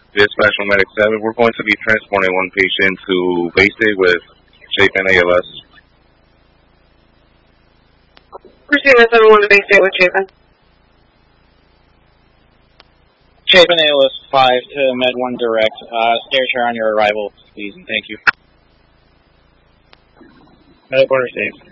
Dispatch from Medic 7. We're going to be transporting one patient to Baystate with Chapin ALS. Proceed with 71 to Baystate with Chapin. Chapin ALS 5 to Med 1 direct. Stair share on your arrival, please, and thank you. Medic order safe.